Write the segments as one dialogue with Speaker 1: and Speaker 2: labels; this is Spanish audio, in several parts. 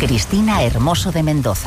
Speaker 1: Cristina Hermoso de Mendoza.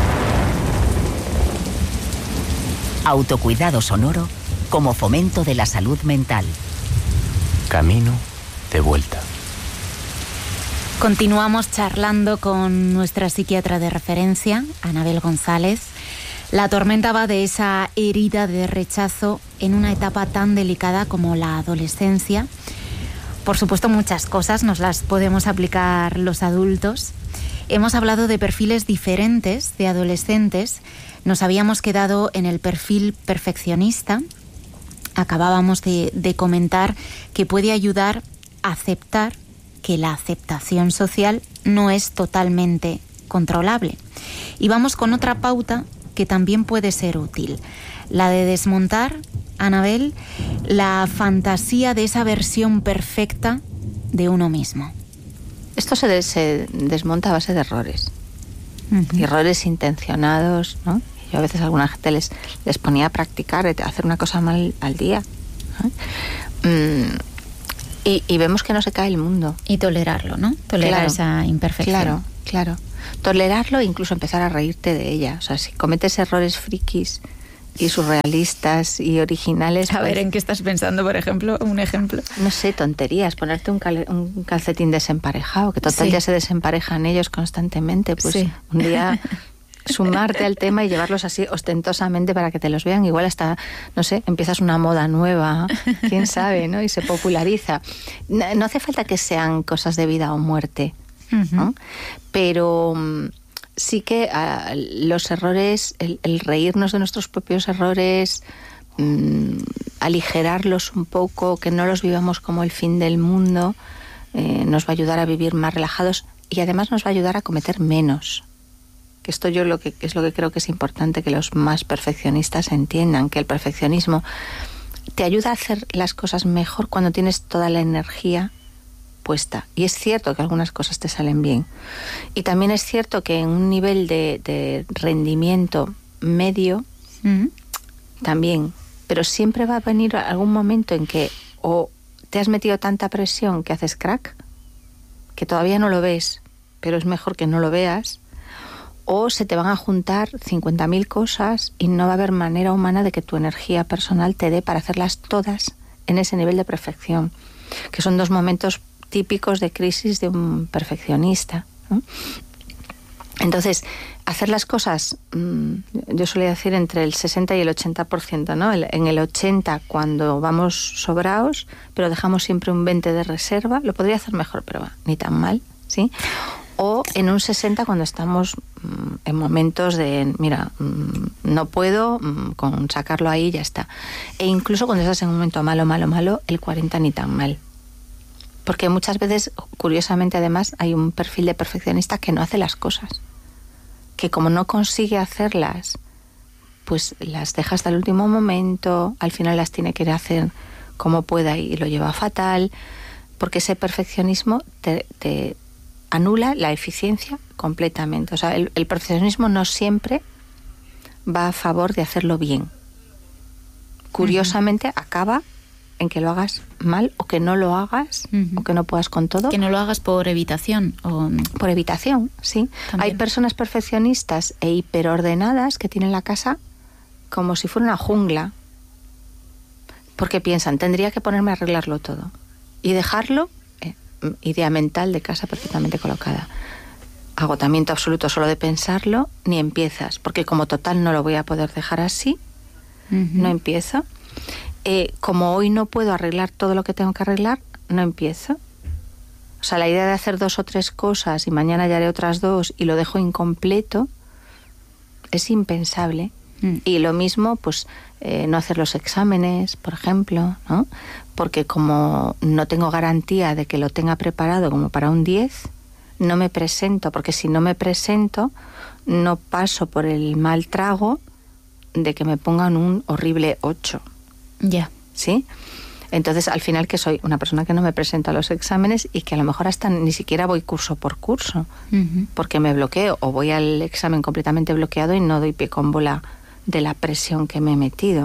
Speaker 1: Autocuidado sonoro como fomento de la salud mental.
Speaker 2: Camino de vuelta.
Speaker 3: Continuamos charlando con nuestra psiquiatra de referencia, Anabel González. La tormenta va de esa herida de rechazo en una etapa tan delicada como la adolescencia. Por supuesto, muchas cosas nos las podemos aplicar los adultos. Hemos hablado de perfiles diferentes de adolescentes. Nos habíamos quedado en el perfil perfeccionista. Acabábamos de comentar que puede ayudar a aceptar que la aceptación social no es totalmente controlable. Y vamos con otra pauta que también puede ser útil, la de desmontar, Anabel, la fantasía de esa versión perfecta de uno mismo.
Speaker 4: Esto se desmonta a base de errores. Uh-huh. Errores intencionados, ¿no? Yo a veces a alguna gente les ponía a practicar, a hacer una cosa mal al día. Y vemos que no se cae el mundo.
Speaker 3: Y tolerarlo, ¿no? Tolerar esa imperfección.
Speaker 4: Claro. Tolerarlo e incluso empezar a reírte de ella. O sea, si cometes errores frikis y surrealistas y originales...
Speaker 3: A ver, ¿en qué estás pensando, por ejemplo? Un ejemplo.
Speaker 4: No sé, tonterías. Ponerte un calcetín desemparejado, que total ya se desemparejan ellos constantemente. Pues un día... sumarte al tema y llevarlos así ostentosamente para que te los vean. Igual hasta, no sé, empiezas una moda nueva, quién sabe, ¿no? Y se populariza. No hace falta que sean cosas de vida o muerte, ¿no? Pero sí que los errores, el reírnos de nuestros propios errores, aligerarlos un poco, que no los vivamos como el fin del mundo, nos va a ayudar a vivir más relajados y además nos va a ayudar a cometer menos. Que esto yo es lo que creo que es importante que los más perfeccionistas entiendan, que el perfeccionismo te ayuda a hacer las cosas mejor cuando tienes toda la energía puesta. Y es cierto que algunas cosas te salen bien. Y también es cierto que en un nivel de rendimiento medio, también. Pero siempre va a venir algún momento en que o te has metido tanta presión que haces crack, que todavía no lo ves, pero es mejor que no lo veas, o se te van a juntar 50.000 cosas y no va a haber manera humana de que tu energía personal te dé para hacerlas todas en ese nivel de perfección, que son dos momentos típicos de crisis de un perfeccionista, ¿no? Entonces, hacer las cosas, yo solía decir entre el 60 y el 80%, ¿no? En el 80 cuando vamos sobraos, pero dejamos siempre un 20 de reserva, lo podría hacer mejor, pero ni tan mal, ¿sí? O en un 60 cuando estamos en momentos de, mira, no puedo, con sacarlo ahí ya está. E incluso cuando estás en un momento malo, el 40 ni tan mal. Porque muchas veces, curiosamente además, hay un perfil de perfeccionista que no hace las cosas. Que como no consigue hacerlas, pues las deja hasta el último momento, al final las tiene que hacer como pueda y lo lleva fatal, porque ese perfeccionismo te anula la eficiencia completamente. O sea, el perfeccionismo no siempre va a favor de hacerlo bien. Curiosamente, acaba en que lo hagas mal o que no lo hagas o que no puedas con todo.
Speaker 3: Que no lo hagas por evitación.
Speaker 4: Por evitación, sí. También. Hay personas perfeccionistas e hiperordenadas que tienen la casa como si fuera una jungla. Porque piensan, tendría que ponerme a arreglarlo todo. Y dejarlo... idea mental de casa perfectamente colocada. Agotamiento absoluto solo de pensarlo, ni empiezas, porque como total no lo voy a poder dejar así, no empiezo. Como hoy no puedo arreglar todo lo que tengo que arreglar, no empiezo. O sea, la idea de hacer 2 o 3 cosas y mañana ya haré otras 2 y lo dejo incompleto es impensable. Y lo mismo, pues, no hacer los exámenes, por ejemplo, ¿no? Porque como no tengo garantía de que lo tenga preparado como para un 10, no me presento, porque si no me presento, no paso por el mal trago de que me pongan un horrible 8.
Speaker 3: Ya.
Speaker 4: ¿Sí? Entonces, al final, que soy una persona que no me presento a los exámenes y que a lo mejor hasta ni siquiera voy curso por curso, porque me bloqueo, o voy al examen completamente bloqueado y no doy pie con bola de la presión que me he metido.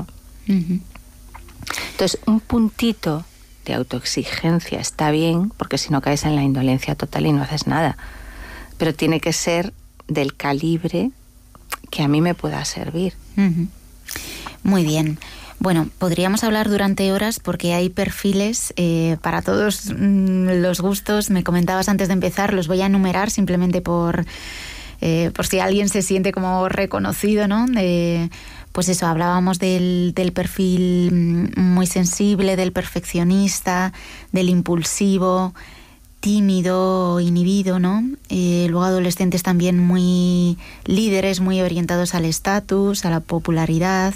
Speaker 4: Entonces, un puntito de autoexigencia está bien, porque si no caes en la indolencia total y no haces nada. pero tiene que ser del calibre que a mí me pueda servir.
Speaker 3: Muy bien. Bueno, podríamos hablar durante horas porque hay perfiles para todos los gustos. Me comentabas antes de empezar, los voy a enumerar simplemente por si alguien se siente como reconocido, ¿no? Pues eso, hablábamos del perfil muy sensible, del perfeccionista, del impulsivo, tímido, inhibido, ¿no? Luego adolescentes también muy líderes, muy orientados al estatus, a la popularidad.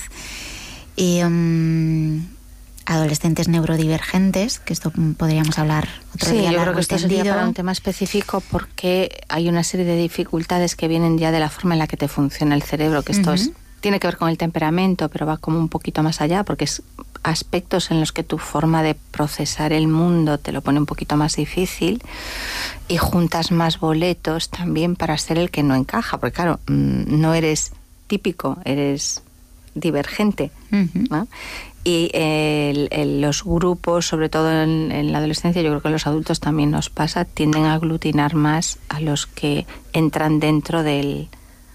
Speaker 3: Adolescentes neurodivergentes, que esto podríamos hablar otro día.
Speaker 4: Sí, yo creo que
Speaker 3: esto
Speaker 4: sería para un tema específico porque hay una serie de dificultades que vienen ya de la forma en la que te funciona el cerebro, que esto tiene que ver con el temperamento, pero va como un poquito más allá, porque es aspectos en los que tu forma de procesar el mundo te lo pone un poquito más difícil y juntas más boletos también para ser el que no encaja, porque claro, no eres típico, eres divergente, ¿no? Y los grupos, sobre todo en la adolescencia, yo creo que a los adultos también nos pasa, tienden a aglutinar más a los que entran dentro de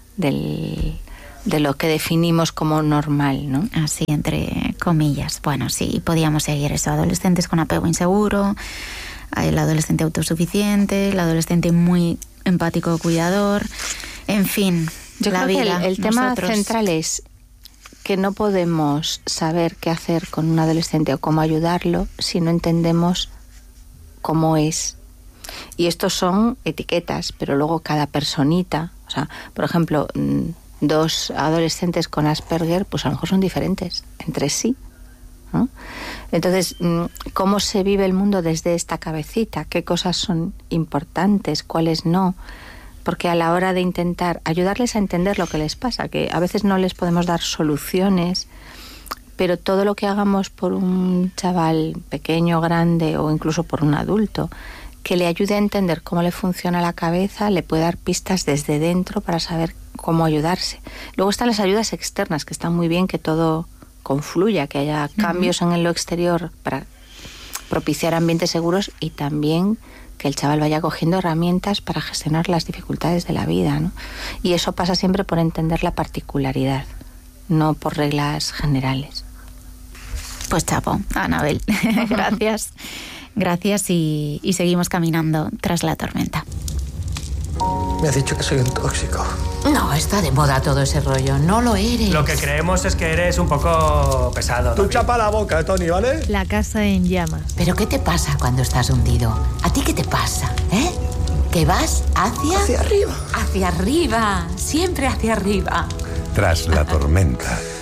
Speaker 4: lo que definimos como normal, ¿no?
Speaker 3: Así, entre comillas. Bueno, sí, podíamos seguir eso. Adolescentes con apego inseguro, el adolescente autosuficiente, el adolescente muy empático cuidador, en fin,
Speaker 4: yo
Speaker 3: la
Speaker 4: creo
Speaker 3: vida.
Speaker 4: Que el tema central es que no podemos saber qué hacer con un adolescente o cómo ayudarlo si no entendemos cómo es. Y estos son etiquetas, pero luego cada personita, o sea, por ejemplo, 2 adolescentes con Asperger, pues a lo mejor son diferentes entre sí, ¿no? Entonces, ¿cómo se vive el mundo desde esta cabecita? ¿Qué cosas son importantes? ¿Cuáles no? Porque a la hora de intentar ayudarles a entender lo que les pasa, que a veces no les podemos dar soluciones, pero todo lo que hagamos por un chaval pequeño, grande o incluso por un adulto, que le ayude a entender cómo le funciona la cabeza, le puede dar pistas desde dentro para saber cómo ayudarse. Luego están las ayudas externas, que están muy bien que todo confluya, que haya cambios en lo exterior para propiciar ambientes seguros y también que el chaval vaya cogiendo herramientas para gestionar las dificultades de la vida, ¿no? Y eso pasa siempre por entender la particularidad, no por reglas generales.
Speaker 3: Pues chapo, Anabel, gracias. Gracias y seguimos caminando tras la tormenta.
Speaker 5: Me has dicho que soy un tóxico.
Speaker 6: No, está de moda todo ese rollo. No lo eres.
Speaker 7: Lo que creemos es que eres un poco pesado.
Speaker 5: Tú chapa la boca, Tony, ¿vale?
Speaker 8: La casa en llamas.
Speaker 6: ¿Pero qué te pasa cuando estás hundido? ¿A ti qué te pasa, eh? ¿Que vas
Speaker 5: hacia arriba?
Speaker 6: Hacia arriba. Siempre hacia arriba.
Speaker 9: Tras la tormenta.